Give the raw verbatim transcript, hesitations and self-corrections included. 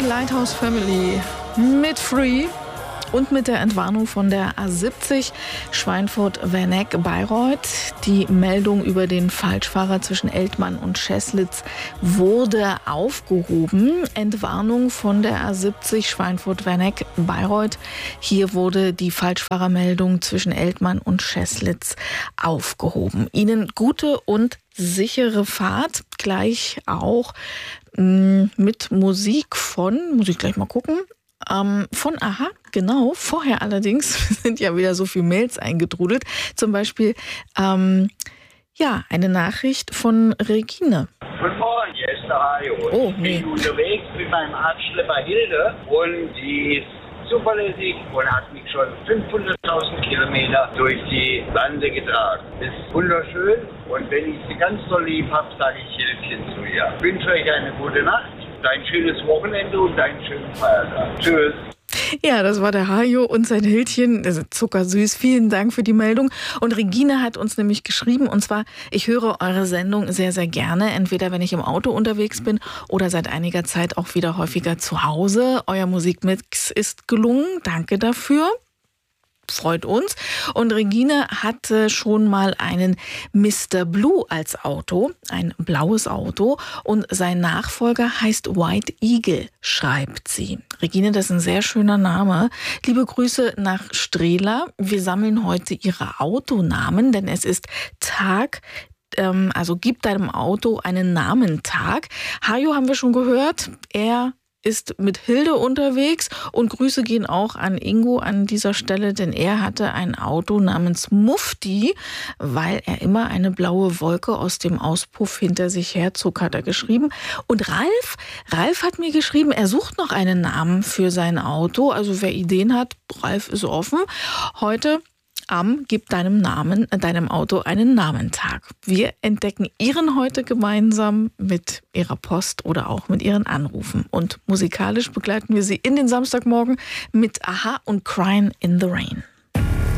Lighthouse Family mit Free und mit der Entwarnung von der A siebzig Schweinfurt-Werneck-Bayreuth. Die Meldung über den Falschfahrer zwischen Eltmann und Scheßlitz wurde aufgehoben. Entwarnung von der A siebzig Schweinfurt-Werneck-Bayreuth. Hier wurde die Falschfahrermeldung zwischen Eltmann und Scheßlitz aufgehoben. Ihnen gute und sichere Fahrt, gleich auch mh, mit Musik von, muss ich gleich mal gucken, ähm, von Aha, genau. Vorher allerdings sind ja wieder so viele Mails eingetrudelt. Zum Beispiel, ähm, ja, eine Nachricht von Regine. Guten Morgen, hier ist der Hajo. Oh, ich nee. bin unterwegs mit meinem Arztschlepper Hilde und die ist zuverlässig und hat mich schon fünfhunderttausend Kilometer durch die Lande getragen. Das ist wunderschön und wenn ich sie ganz doll lieb habe, sage ich Hildchen zu ihr. Ich wünsche euch eine gute Nacht, ein schönes Wochenende und einen schönen Feiertag. Tschüss. Ja, das war der Hajo und sein Hildchen. Das ist zuckersüß. Vielen Dank für die Meldung. Und Regine hat uns nämlich geschrieben, und zwar, ich höre eure Sendung sehr, sehr gerne, entweder wenn ich im Auto unterwegs bin oder seit einiger Zeit auch wieder häufiger zu Hause. Euer Musikmix ist gelungen. Danke dafür. Freut uns. Und Regine hatte schon mal einen Mister Blue als Auto, ein blaues Auto. Und sein Nachfolger heißt White Eagle, schreibt sie. Regine, das ist ein sehr schöner Name. Liebe Grüße nach Strehla. Wir sammeln heute ihre Autonamen, denn es ist Tag, ähm, also gib deinem Auto einen Namentag. Hajo haben wir schon gehört. Er ist mit Hilde unterwegs und Grüße gehen auch an Ingo an dieser Stelle, denn er hatte ein Auto namens Mufti, weil er immer eine blaue Wolke aus dem Auspuff hinter sich herzog, hat er geschrieben. Und Ralf, Ralf hat mir geschrieben, er sucht noch einen Namen für sein Auto, also wer Ideen hat, Ralf ist offen. Heute am Gib deinem Namen, deinem Auto einen Namentag. Wir entdecken Ihren heute gemeinsam mit Ihrer Post oder auch mit Ihren Anrufen. Und musikalisch begleiten wir Sie in den Samstagmorgen mit Aha und Crying in the Rain.